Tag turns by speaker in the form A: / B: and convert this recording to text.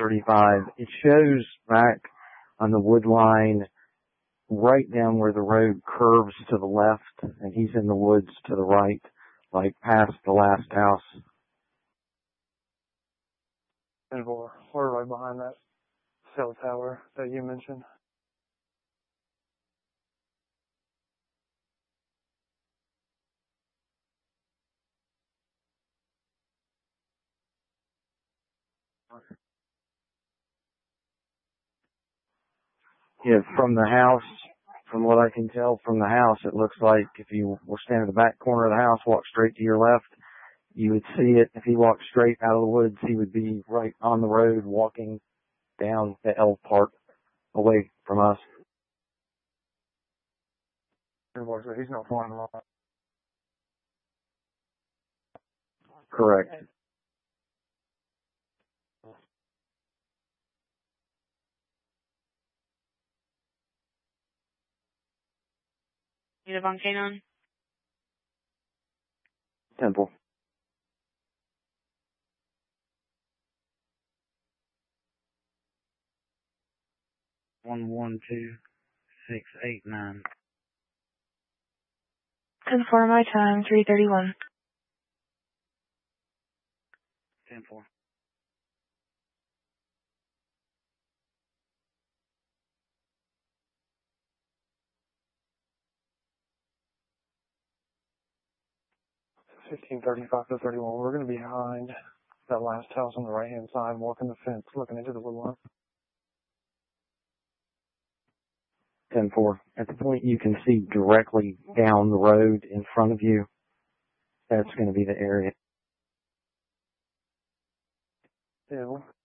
A: 35. It shows back on the wood line right down where the road curves to the left, and he's in the woods to the right, like past the last house.
B: And we're right behind that cell tower that you mentioned.
A: Yeah, from the house, from what I can tell from the house, it looks like if you were standing in the back corner of the house, walk straight to your left, you would see it. If he walked straight out of the woods, he would be right on the road walking down the L part away from us.
B: So he's not flying along.
A: Correct.
C: Native on K9.
A: Temple.
D: 112689.
E: 10-4 my time, 3:31.
D: 10-4.
B: $15.35 to 31. We're going to be behind that last house on the right-hand side, walking the fence, looking into the wood line.
A: 10-4. At the point you can see directly down the road in front of you, that's going to be the area.
B: Yeah,